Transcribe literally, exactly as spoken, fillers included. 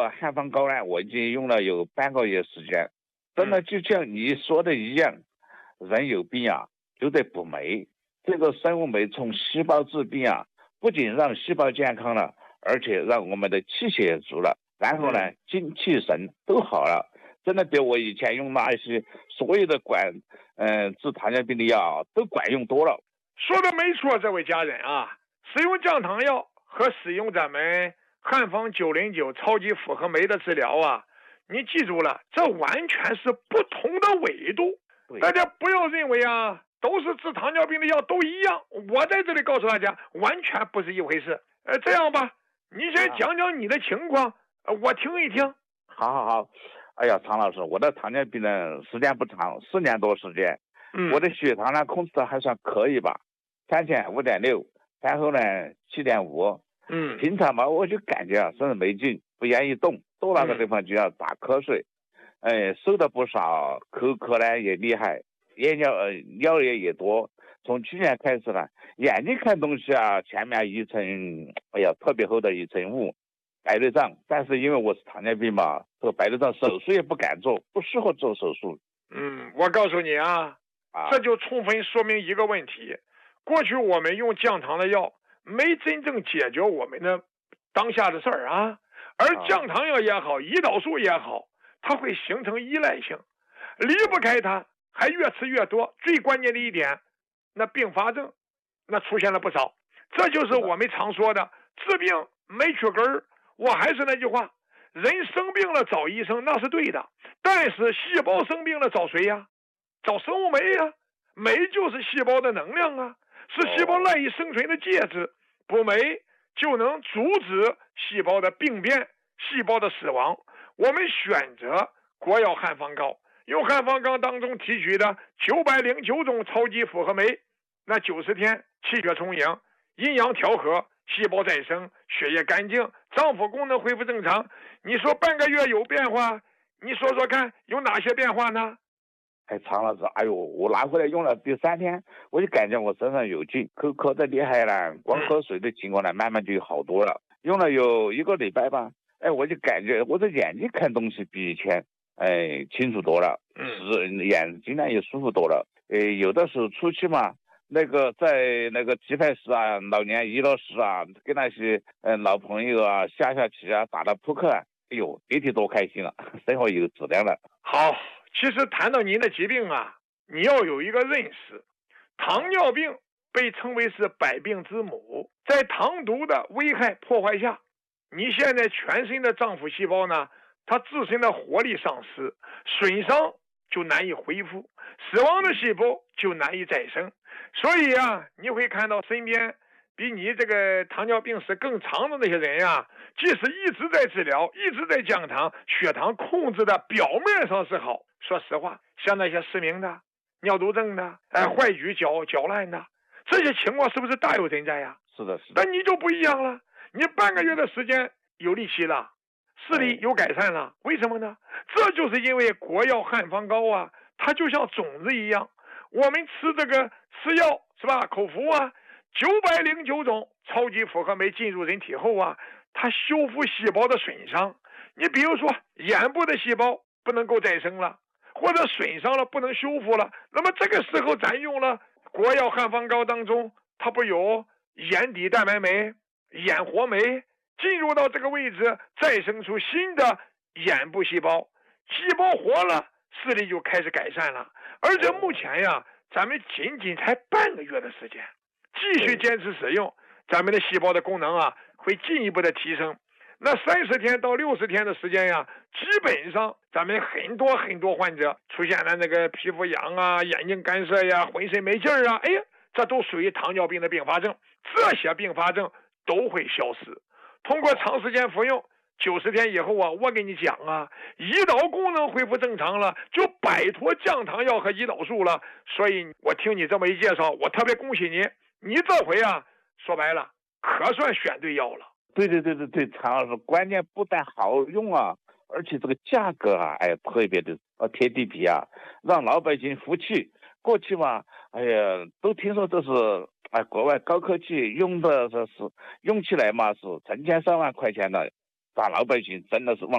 个汉方膏呢，我已经用了有半个月时间，真的就像你说的一样，人有病啊就得补酶。这个生物酶从细胞治病啊，不仅让细胞健康了，而且让我们的气血也足了，然后呢，精气神都好了。真的比我以前用那些所有的管，嗯、呃，治糖尿病的药都管用多了。 说的没错，这位家人啊，使用降糖药和使用咱们汉方九零九超级复合酶的治疗啊，你记住了，这完全是不同的纬度。大家不要认为啊，都是治糖尿病的药都一样。我在这里告诉大家，完全不是一回事。呃，这样吧，你先讲讲你的情况，呃，我听一听。 好好好。哎呀，常老师，我的糖尿病呢时间不长，四年多时间，嗯，我的血糖呢控制的还算可以吧，餐前五点六，餐后呢七点五，嗯，平常嘛我就感觉啊身子没劲，不愿意动，到那个地方就要打瞌睡，嗯、哎，瘦的不少，口渴呢也厉害，夜尿呃尿液也多。从去年开始呢，眼睛看东西啊，前面一层，哎呀特别厚的一层雾。白内障，但是因为我是糖尿病嘛，这个白内障手术也不敢做，不适合做手术。 嗯，我告诉你啊，啊这就充分说明一个问题：过去我们用降糖的药，没真正解决我们的当下的事儿啊。而降糖药也好，胰岛素也好，它会形成依赖性，离不开它，还越吃越多。最关键的一点，那并发症，那出现了不少。这就是我们常说的治病没去根儿。我还是那句话，人生病了找医生那是对的，但是细胞生病了找谁呀？找生物酶呀，酶就是细胞的能量啊，是细胞赖以生存的介质，补酶就能阻止细胞的病变，细胞的死亡。我们选择国药汉方膏，用汉方膏当中提取的九百零九种超级复合酶，那九十天气血充盈，阴阳调和，细胞再生，血液干净，脏腑功能恢复正常。你说半个月有变化，你说说看有哪些变化呢？ 哎，常老师，哎呦，我拿回来用了第三天，我就感觉我身上有劲，口渴的厉害了，光喝水的情况呢，慢慢就好多了。用了有一个礼拜吧，哎，我就感觉我的眼睛看东西比以前哎清楚多了，是眼睛呢也舒服多了。哎，有的时候出去嘛。那个在那个棋牌室啊，老年娱乐室啊，跟那些嗯、呃、老朋友啊下下棋啊，打打扑克啊，哎呦，别提多开心了，生活有质量了。 好，其实谈到您的疾病啊，你要有一个认识，糖尿病被称为是百病之母，在糖毒的危害破坏下，你现在全身的脏腑细胞呢，它自身的活力丧失，损伤就难以恢复，死亡的细胞就难以再生。所以啊，你会看到身边比你这个糖尿病史更长的那些人呀、啊，即使一直在治疗，一直在降糖，血糖控制的表面上是好，说实话，像那些失明的、尿毒症的、哎坏疽脚脚烂的，这些情况是不是大有人在呀？ 是的，是的。 但你就不一样了，你半个月的时间有力气了，视力有改善了，为什么呢？这就是因为国药汉方膏啊，它就像种子一样。我们吃这个吃药是吧？口服啊，九百零九种超级复合酶进入人体后啊，它修复细胞的损伤。你比如说眼部的细胞不能够再生了，或者损伤了不能修复了，那么这个时候咱用了国药汉方膏当中，它不有眼底蛋白酶、眼活酶进入到这个位置，再生出新的眼部细胞，细胞活了，视力就开始改善了。而且目前呀，咱们仅仅才半个月的时间，继续坚持使用，咱们的细胞的功能啊会进一步的提升。那三十天到六十天的时间呀，基本上咱们很多很多患者出现了那个皮肤痒啊、眼睛干涩呀、浑身没劲儿啊，哎呀，这都属于糖尿病的并发症，这些并发症都会消失。通过长时间服用，九十天以后啊，我跟你讲啊，胰岛功能恢复正常了，就摆脱降糖药和胰岛素了。所以我听你这么一介绍，我特别恭喜你，你这回啊，说白了可算选对药了。 对对对对对，常老师，关键不但好用啊，而且这个价格啊，哎，特别的呃贴地皮啊，让老百姓服气。过去嘛，哎呀，都听说这是哎国外高科技用的，这是用起来嘛是成千上万块钱的，咱老百姓真的是忘。